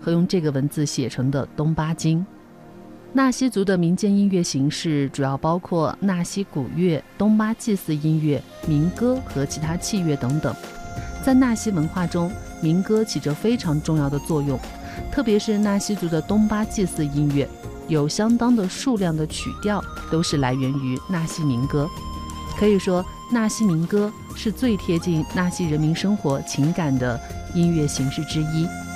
和用这个文字写成的东巴经。纳西族的民间音乐形式主要包括纳西古乐、东巴祭祀音乐、民歌和其他器乐等等。在纳西文化中，民歌起着非常重要的作用，特别是纳西族的东巴祭祀音乐，有相当的数量的曲调都是来源于纳西民歌。可以说，纳西民歌是最贴近纳西人民生活情感的音乐形式之一。